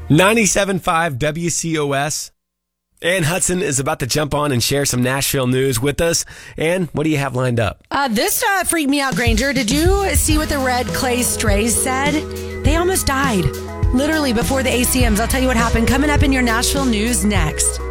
97.5 WCOS. Ann Hudson is about to jump on and share some Nashville news with us. Ann, what do you have lined up? This freaked me out, Granger. Did you see what the Red Clay Strays said? They almost died. Literally before the ACMs. I'll tell you what happened. Coming up in your Nashville news next.